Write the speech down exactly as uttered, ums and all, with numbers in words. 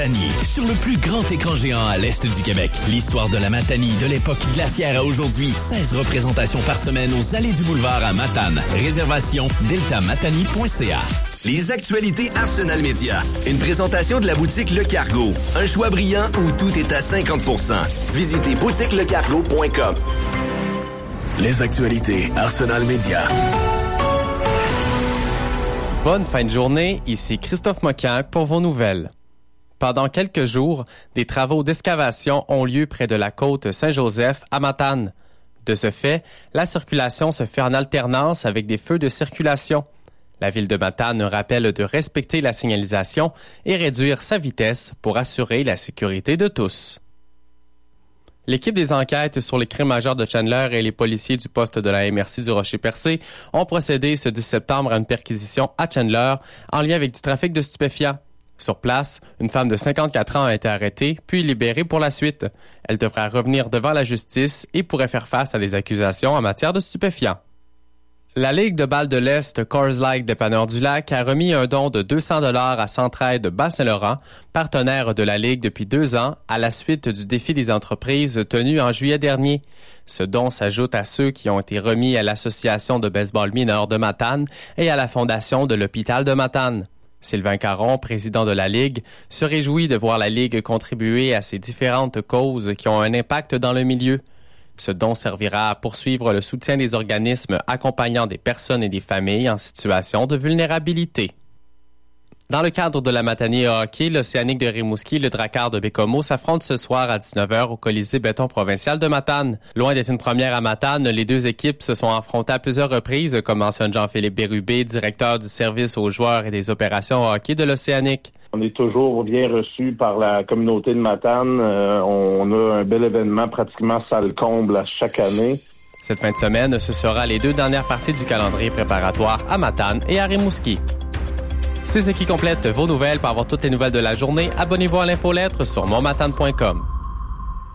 Sur le plus grand écran géant à l'est du Québec. L'histoire de la Matanie de l'époque glaciaire à aujourd'hui. seize représentations par semaine aux allées du boulevard à Matane. Réservation delta matanie point c a. Les actualités Arsenal Média. Une présentation de la boutique Le Cargo. Un choix brillant où tout est à cinquante pour cent. Visitez boutique le cargo point com. Les actualités Arsenal Média. Bonne fin de journée, ici Christophe Moquin pour vos nouvelles. Pendant quelques jours, des travaux d'excavation ont lieu près de la côte Saint-Joseph à Matane. De ce fait, la circulation se fait en alternance avec des feux de circulation. La ville de Matane rappelle de respecter la signalisation et réduire sa vitesse pour assurer la sécurité de tous. L'équipe des enquêtes sur les crimes majeurs de Chandler et les policiers du poste de la M R C du Rocher-Percé ont procédé ce dix septembre à une perquisition à Chandler en lien avec du trafic de stupéfiants. Sur place, une femme de cinquante-quatre ans a été arrêtée, puis libérée pour la suite. Elle devra revenir devant la justice et pourrait faire face à des accusations en matière de stupéfiants. La Ligue de balle de l'Est Coors Light Dépanneur du Lac a remis un don de deux cents dollars à Centraide Bas-Saint-Laurent, partenaire de la Ligue depuis deux ans, à la suite du défi des entreprises tenu en juillet dernier. Ce don s'ajoute à ceux qui ont été remis à l'Association de baseball mineur de Matane et à la Fondation de l'hôpital de Matane. Sylvain Caron, président de la Ligue, se réjouit de voir la Ligue contribuer à ces différentes causes qui ont un impact dans le milieu. Ce don servira à poursuivre le soutien des organismes accompagnant des personnes et des familles en situation de vulnérabilité. Dans le cadre de la Matanie hockey, l'Océanique de Rimouski et le Drakkar de Bécomo s'affrontent ce soir à dix-neuf heures au Colisée béton provincial de Matane. Loin d'être une première à Matane, les deux équipes se sont affrontées à plusieurs reprises, comme mentionne Jean-Philippe Bérubé, directeur du service aux joueurs et des opérations hockey de l'Océanique. On est toujours bien reçus par la communauté de Matane. Euh, on a un bel événement, pratiquement salle comble à chaque année. Cette fin de semaine, ce sera les deux dernières parties du calendrier préparatoire à Matane et à Rimouski. C'est ce qui complète vos nouvelles. Pour avoir toutes les nouvelles de la journée, abonnez-vous à l'infolettre sur montmatane point com.